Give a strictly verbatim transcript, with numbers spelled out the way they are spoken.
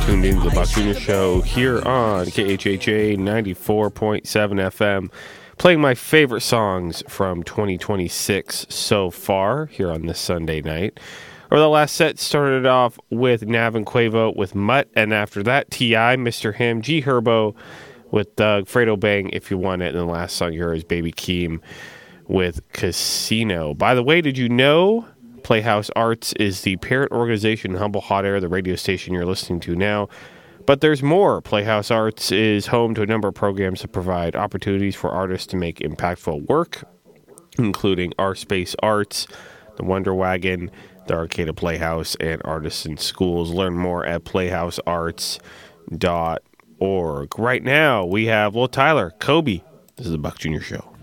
tuned into the Buck Junior Show here on K H H A ninety-four point seven F M, playing my favorite songs from twenty twenty-six so far here on this Sunday night. Or the last set started off with Nav and Quavo with Mutt, and after that, T I, Mister Ham, G Herbo with Doug, Fredo Bang, If You Want It, and the last song you heard is Baby Keem with Casino. By the way, did you know Playhouse Arts is the parent organization Humble Hot Air, the radio station you're listening to now? But there's more. Playhouse Arts is home to a number of programs that provide opportunities for artists to make impactful work, including Our Space Arts, the Wonder Wagon, the Arcada Playhouse, and Artists in Schools. Learn more at playhouse arts dot org. Right now, we have Lil Tyler, Kobe. This is the Buck Junior Show.